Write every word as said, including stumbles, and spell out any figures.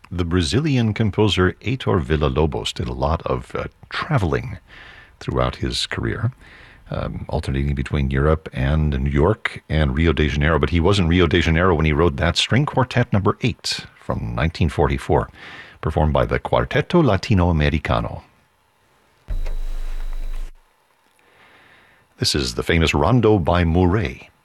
The Brazilian composer Heitor Villa-Lobos did a lot of uh, traveling throughout his career, um, alternating between Europe and New York and Rio de Janeiro. But he was in Rio de Janeiro when he wrote that string quartet number eight from nineteen forty-four, performed by the Quarteto Latinoamericano. This is the famous Rondo by Mouret.